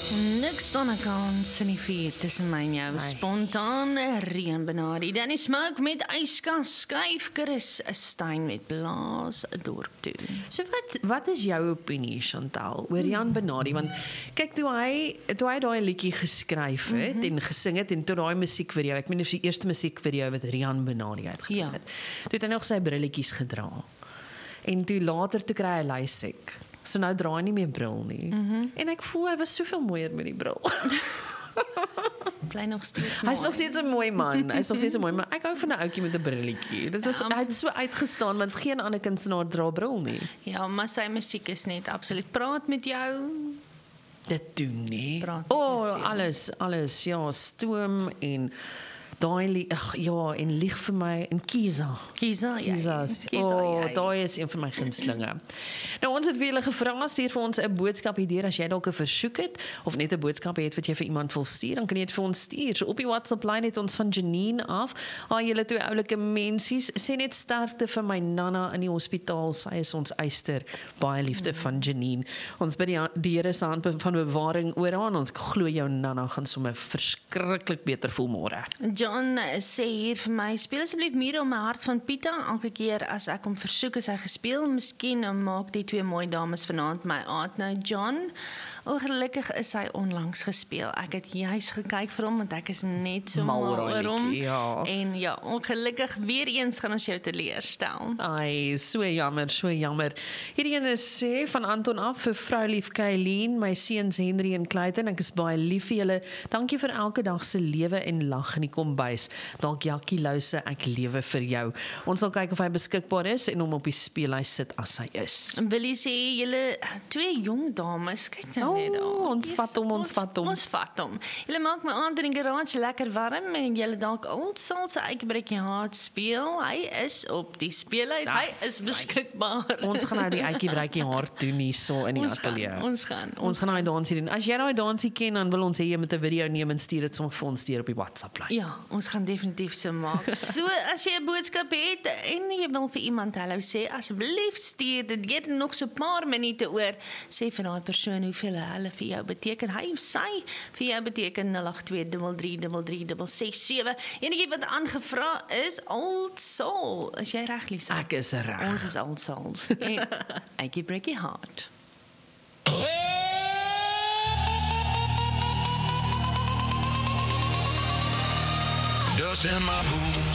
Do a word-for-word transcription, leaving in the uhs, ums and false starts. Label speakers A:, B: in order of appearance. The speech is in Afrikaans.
A: Niks dan 'n kans in die vuur tussen my en jou.
B: Nee.
A: Spontane reënbenadie. Danny Smoke met yskas, skuif Chris 'n Stein met blaas 'n dorp toe.
B: So wat wat is jou opinie, Chantal, oor Jan Benardi? Want kyk, toe hy toe hy daai liedjie geskryf het mm -hmm. en gesing het en toe daai musiekvideo, ek meen dis die eerste musiekvideo wat Rian Benardi uitgebring
A: Ja.
B: het. Toe het hy nog sy brilletjies gedra. En toe later toe kry hy lysek. So nou dra hy nie meer bril nie. Mm -hmm. En ek voel hy was soveel mooier met die bril.
A: Bly nog steeds
B: Hy's nog steeds 'n mooi man. Hy's nog steeds 'n mooi man. Ek hou van 'n ouetjie met 'n brilletjie. Dit was
A: Ja.
B: hy het so uitgestaan want geen ander kunstenaar dra bril nie.
A: Ja, maar sy musiek is net absoluut. Praat met jou.
B: Dit doen nie.
A: Praat met
B: O,
A: jou
B: oh,
A: siel.
B: alles, alles, ja, stoom en daai lie- ag ja, en lieg vir my en Kiza.
A: Kiza, ja.
B: Kiza,
A: Kiza,
B: oh,
A: ja.
B: daai is een van my gunstelinge. Nou ons het vir julle gevra, stuur vir ons 'n boodskap hierdeur as jy dalk 'n versoek het of net 'n boodskap het wat jy vir iemand wil stuur, dan kan jy dit vir ons stuur. So op die WhatsApp lyn het ons van Janine af. Haai julle twee oulike mensies, sê net sterkte vir my Nana in die hospitaal. Sy is ons eister. Baie liefde mm. van Janine. Ons bid die, die Here se hand van bewaring oor haar. Ons glo jou Nana gaan sommer verskriklik beter voel môre.
A: John sê hier vir my, speel asseblief Mure om my hart van Pieter. Elke keer as ek hom versoek is hy gespeel. Miskien maak die twee mooi dames vanaand my aard. Nou John, ongelukkig is hy onlangs gespeel. Ek het juis gekyk vir hom want ek is net so
B: Mal
A: mal
B: oor
A: oor
B: daai
A: hom.
B: liedjie, ja.
A: En ja, ongelukkig weer eens gaan ons jou teleurstel.
B: Ai, so jammer, so jammer. Hierdie een is sê van Anton af vir vrou lief Kylien, my seuns Henry en Clayton. Ek is baie lief vir julle. Dankie vir elke dag se lewe en lag in die kombuis. Dalk Jakkie Louse, ek lewe vir jou. Ons sal kyk of hy beskikbaar is en hom op die speellys sit as hy is.
A: Wil jy sê julle twee jong dames, kyk nou net daar.
B: Oh, ons vat hom, ons vat hom.
A: Ons vat hom. Julle maak my aand in die garage lekker warm en julle dalk Old Soul se Uitbreekie Hart speel. Hy is op die speellys. Hy
B: Das
A: is beskikbaar.
B: Ons gaan nou die Uitjie Breitjie Hart doen hierso in die
A: Ons gaan,
B: ateljee.
A: ons gaan.
B: Ons gaan daai dansie doen. As jy daai dansie ken, dan wil ons hê jy moet 'n video neem en stuur dit sommer vir ons deur op die WhatsApp lyn.
A: Ja, ons gaan definitief so maak. So, as jy 'n boodskap het en jy wil vir iemand hallo sê, asseblief stuur dit. Jy het nog so 'n paar minute oor. Sê vir daai persoon hoeveel hulle vir jou beteken. Hy of sy vir jou beteken nul agt twee drie drie drie drie drie ses sewe. Enige wat aangevra is Old Soul. Is jy reg, Lisa?
B: Ek is reg.
A: Ons is Old Souls. En Uitjie Breakie Hart.
C: Dust in my boots.